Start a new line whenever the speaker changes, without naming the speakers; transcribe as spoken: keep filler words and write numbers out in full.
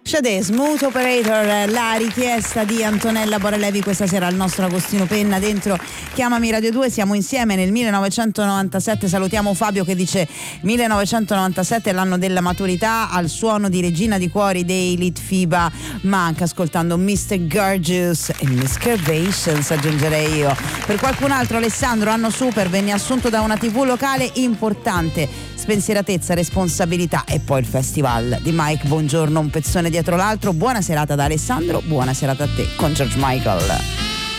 Sade, Smooth Operator, la richiesta di Antonella Borelevi questa sera al nostro Agostino Penna dentro Chiamami Radio due. Siamo insieme nel millenovecentonovantasette. Salutiamo Fabio che dice millenovecentonovantasette è l'anno della maturità, al suono di Regina di Cuori dei Litfiba, ma anche ascoltando mister Gorgeous e Miss Curvations, aggiungerei io. Per qualcun altro, Alessandro, anno super, venne assunto da una tivù locale importante, spensieratezza, responsabilità e poi il festival di Mike Buongiorno, un pezzone dietro l'altro. Buona serata da Alessandro, buona serata a te con George Michael.